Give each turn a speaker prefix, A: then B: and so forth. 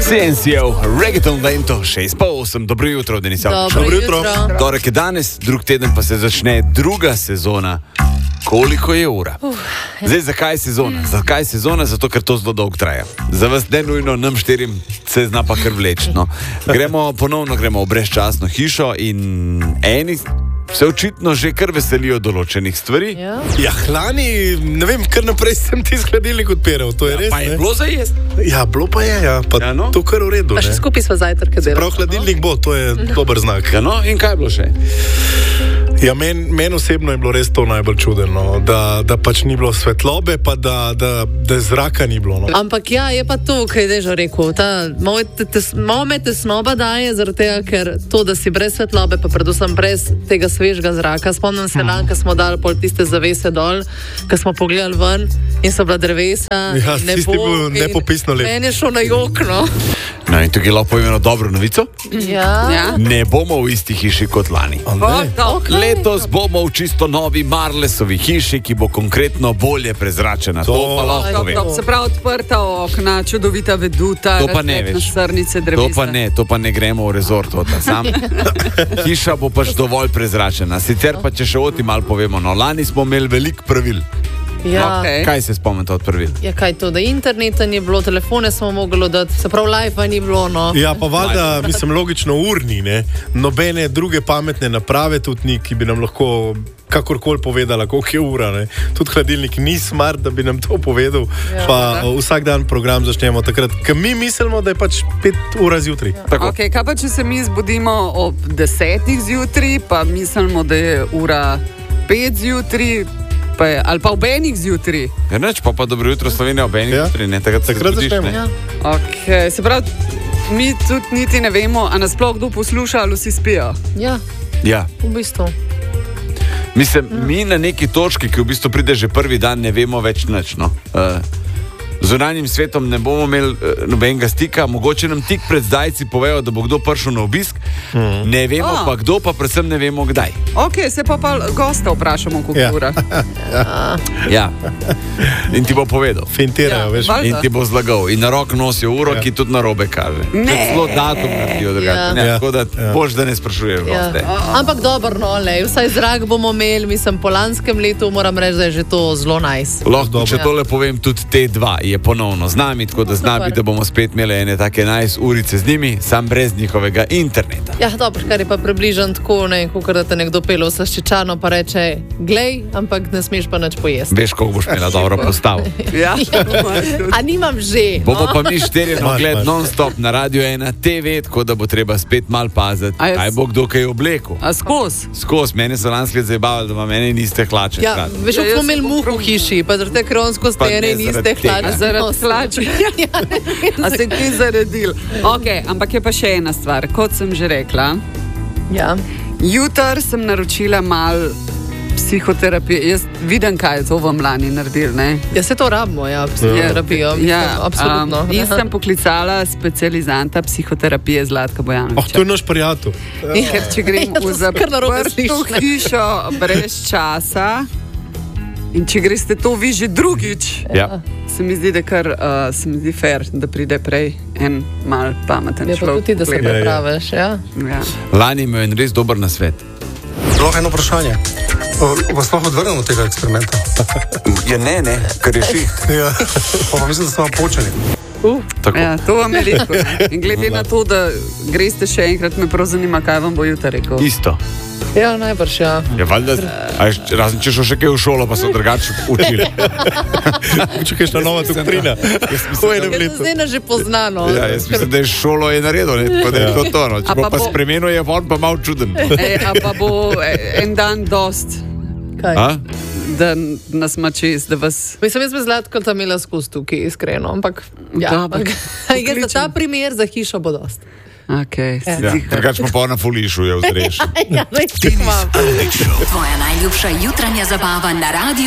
A: CNC-ov, Reggaeton Vento, 6:08, dobro jutro, Denis Javnik.
B: Dobro jutro.
A: Torek je danes, drug teden pa se začne druga sezona. Koliko je ura? Zdaj, zakaj sezona? Zakaj sezona? Zato, ker to zelo dolgo traja. Za vas ne nujno, nam šterim se zna pa kar vleči. No. Ponovno gremo v brezčasno hišo in eni se očitno že kar veselijo določenih stvari.
B: Ja, hlani, ne vem, kar naprej sem ti hladilnik odpiral, to je res.
A: Pa je bilo za jesti?
B: Ja, bilo pa je, ja. Pa
A: Ja, no.
B: to kar v redu.
C: Pa še
B: Ne?
C: skupaj smo zajtrke delali.
B: Prav hladilnik bo, to je dober znak.
A: Ja, no, in kaj je bilo še?
B: Ja, meni osebno je bilo res to najbolj čudeno, da pač ni bilo svetlobe, pa da zraka ni bilo. No.
C: Ampak ja, je pa to, kaj je že rekel. Malo me tesnoba daje, zaradi tega, ker to, da si brez svetlobe, pa predvsem brez tega svežega zraka. Spomnim se dan, ko smo dali pol tiste zavese dol, ko smo pogledali ven in so bila drevesa.
B: Ja, tisti bil nepopisno lep.
C: Meni je šlo na jokno.
A: No, in tukaj lahko povem eno dobro novico.
C: Ja.
A: Ne bomo v isti hiši kot lani. Letos bomo v čisto novi Marlesovi hiši, ki bo konkretno bolje prezračena. To pa lahko povem.
D: Se pravi, odprta okna, čudovita veduta,
A: To pa ne veš.
D: srnice, drevesa.
A: To pa ne gremo v rezort. Hiša bo pač dovolj prezračena. Sicer pa, če še o tem malo povemo, no, lani smo imeli veliko pravil.
C: Ja.
D: Okej.
A: Kaj se spomnite od pravil?
C: Ja, kaj to, da interneta ni bilo, telefone smo mogli dati, se pravi, live ni bilo, no.
B: Ja, pa valjda, mislim, logično urni, ne? Nobene druge pametne naprave tudi ni, ki bi nam lahko kakorkoli povedala, koliko je ura. Ne? Tudi hladilnik ni smart, da bi nam to povedal.
C: Ja.
B: Pa vsak dan program začnemo takrat, ker mi mislimo, da je pač 5 ur zjutraj.
A: Tako.
D: Okay, kaj pa, če se mi zbudimo ob 10 zjutraj, pa mislimo, da je ura 5 zjutraj, ali pa ob 1 zjutraj.
A: Ja, neč, pa dobro jutro Slovenija ob 1 jutri, ne, takrat zbudiš,
B: začnemo.
A: ne.
C: Ja.
D: Okay, se pravi, mi tudi niti ne vemo, a nas sploh kdo posluša ali vsi spijo.
C: Ja,
A: Ja.
C: v bistvu.
A: Mislim, mi na neki točki, ki v bistvu pride že prvi dan, ne vemo več nič. No. Z zunanjim svetom ne bomo imeli nobenega stika, mogoče nam tik pred zdajci povejo, da bo kdo prišel na obisk, ne vemo pa kdo, pa predvsem ne vemo kdaj.
D: Ok, se pa gosta vprašamo, koliko
B: Ja.
D: ura.
A: Ja. In ti bo povedal.
B: Fintirajo,
D: Ja,
B: veš.
D: valjda.
A: In ti bo zlagal. In na rok nosijo uro, ki tudi na robe kaže.
D: Ne.
A: Celo datum naredijo drugače.
C: Ja.
A: Ne,
B: Ja.
A: tako da boš, da ne sprašuješ
C: Ja.
A: goste.
C: Ampak dobro, no, lej, vsaj zrak bomo imeli, mislim, po lanskem letu moram reči, da je že to zelo nice.
A: Lahko, če
C: Ja.
A: tole povem, tudi te dva je ponovno z nami, tako da zna biti, da bomo spet imeli ene take urice z njimi, sam brez njihovega interneta.
C: Ja, dobro, kar je pa približno tako, ne, kot da te nekdo pele v slaščičano, pa reče, glej, ampak ne smeš pa nič pojesti.
A: Veš, koliko boš imela dobro postavo.
D: Ja.
C: A nimam že.
A: Bomo
C: no?
A: pa mi štirje na ogled
B: Imaš.
A: non-stop na Radio 1 TV, tako da bo treba spet mal paziti,
D: A je
A: kaj bo kdo kaj oblekel.
D: A skozi?
A: Skozi, mene so lansko let zabavali, da mene niste hlače.
C: Ja, veš,
D: Ja,
C: ja,
D: jaz
C: smo imeli
D: sem
C: muh v
D: okrog-
C: hiši, pa zaradi tega, ker on skozi
A: Pa
C: te
A: ne
C: ene niste
A: zaradi tega.
C: hlače.
D: Zaradi hlače. A se ti zaredil? Ok, ampak je pa še ena stvar. Kot sem že rekla,
C: Ja.
D: jutri sem naročila malo psihoterapije. Jaz vidim, kaj je to vam lani naredil, ne?
C: Ja, se to rabimo, ja, psihoterapijo. Absolutno.
D: In sem poklicala specializanta psihoterapije Zlatka Bojanovića.
B: To je naš prijatelj.
D: Ker če grem
C: Ja, to
D: v
C: sem kar narobe
D: zaprto
C: slišala.
D: hišo brez časa in če greste to vi že drugič,
A: Ja.
D: se mi zdi, da se mi zdi fair, da pride prej en mal pameten
C: Ja, pa
D: človek.
C: tudi, da se
D: pogleda.
C: prepraviš, ja.
D: Ja.
A: Lani imel en res dober nasvet.
E: Lahko eno vprašanje. Vas lahko odvrnemo od tega eksperimenta?
A: Ja, ne, ker je ših.
E: Ja. Pa mislim, da smo vam počeli.
A: Tako.
D: Ja, to vam je rekel. In glede na to, da greste še enkrat, me prav zanima, kaj vam bo jutri rekel.
A: Isto.
C: Ja, najbrž, ja.
A: Je valjda, razen če šel še kaj v šolo, pa so drugače učili.
B: Če kaj šta nova doktrina. Ko je
C: Ja, to zdaj nas že poznano.
A: Ja, jaz mislim, da je šolo je naredil, ne, tako da je to to. No. Če
D: A
A: bo
D: pa
A: pa
D: bo-
A: spremenil, je on pa malo čuden.
D: A pa bo en dan dost,
C: Kaj?
A: A?
D: da nas ima čez, da vas...
C: Mislim, jaz bi Zlatko tam imela skozi tukaj, iskreno, ampak ja,
D: Dobro.
C: ampak za ta primer, za hišo bo dost.
D: Okay,
A: Ja, drugače pa na fulišu je vzreš.
C: Ja, res imam.
F: Tvoja najljubša jutranja zabava na radiju